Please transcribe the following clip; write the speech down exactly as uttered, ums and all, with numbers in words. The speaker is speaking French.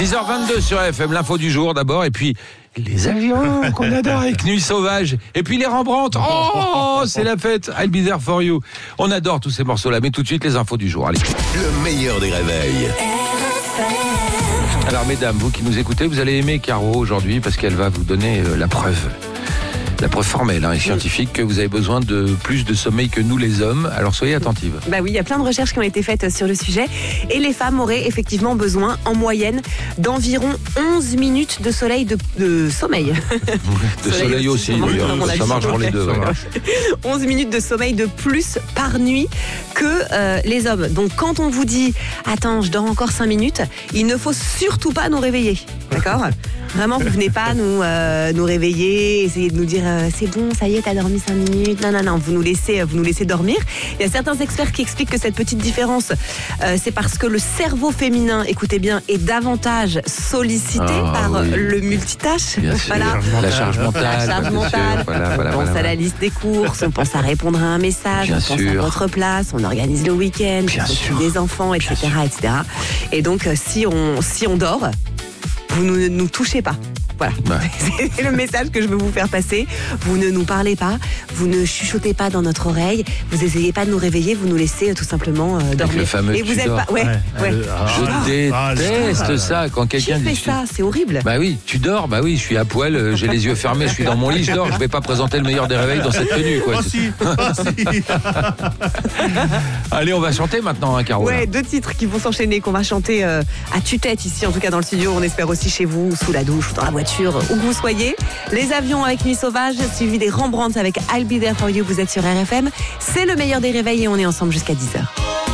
six heures vingt-deux sur F M, l'info du jour d'abord, et puis les avions qu'on adore avec Nuit Sauvage, et puis les Rembrandt. Oh, c'est la fête. I'll be there for you. On adore tous ces morceaux-là, mais tout de suite les infos du jour. Allez. Le meilleur des réveils. Alors mesdames, vous qui nous écoutez, vous allez aimer Caro aujourd'hui parce qu'elle va vous donner euh, la preuve. La preuve formelle hein, et scientifique que vous avez besoin de plus de sommeil que nous les hommes. Alors soyez attentives. Bah oui, il y a plein de recherches qui ont été faites sur le sujet et les femmes auraient effectivement besoin en moyenne d'environ onze minutes de soleil de, de sommeil. De soleil, soleil aussi, aussi d'ailleurs. Ça, ça marche pour les deux. Ouais. onze minutes de sommeil de plus par nuit que euh, les hommes. Donc quand on vous dit « Attends, je dors encore cinq minutes », il ne faut surtout pas nous réveiller. D'accord ? Vraiment, vous venez pas nous, euh, nous réveiller, essayer de nous dire euh, c'est bon, ça y est, t'as dormi cinq minutes. Non, non, non, vous nous laissez, vous nous laissez dormir. Il y a certains experts qui expliquent que cette petite différence, euh, c'est parce que le cerveau féminin, écoutez bien, est davantage sollicité ah, par oui. le multitâche. Bien voilà. sûr. La charge mentale. La charge mentale. Voilà, voilà, on pense voilà, à la liste des courses, on pense à répondre à un message, bien on sûr. pense à votre place, on organise le week-end, on s'occupe des enfants, et cetera, et cetera. Et donc, si on, si on dort, vous ne nous touchez pas. Voilà. Ouais. C'est le message que je veux vous faire passer. Vous ne nous parlez pas, vous ne chuchotez pas dans notre oreille, vous essayez pas de nous réveiller, vous nous laissez tout simplement euh, dormir. Le fameux et vous êtes pas. Ouais. ouais. ouais. Je ah, déteste ah, ça quand quelqu'un dit. Qui fait ça, c'est horrible. Bah oui, tu dors, bah oui, je suis à poil, j'ai les yeux fermés, je suis dans mon lit, je dors, je vais pas présenter le meilleur des réveils dans cette tenue, quoi. Oh si, oh si. Allez, on va chanter maintenant, hein, Caro. Ouais, deux titres qui vont s'enchaîner, qu'on va chanter euh, à tue-tête ici, en tout cas dans le studio. On espère aussi chez vous, sous la douche, dans la voiture, où que vous soyez. Les avions avec Nuit Sauvage, suivi des Rembrandt avec I'll be there for you. Vous êtes sur R F M. C'est le meilleur des réveils et on est ensemble jusqu'à dix heures.